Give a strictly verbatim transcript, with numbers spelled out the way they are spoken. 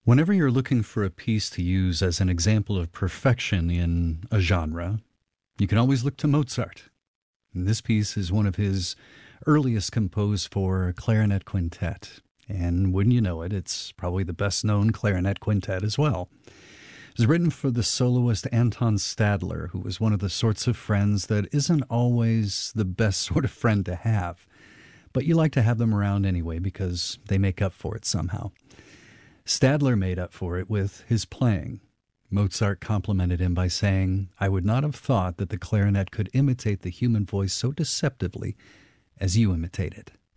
Whenever you're looking for a piece to use as an example of perfection in a genre, you can always look to Mozart. And this piece is one of his earliest composed for clarinet quintet. And wouldn't you know it, it's probably the best known clarinet quintet as well. It was written for the soloist Anton Stadler, who was one of the sorts of friends that isn't always the best sort of friend to have. But you like to have them around anyway because they make up for it somehow. Stadler made up for it with his playing. Mozart complimented him by saying, "I would not have thought that the clarinet could imitate the human voice so deceptively as you imitate it."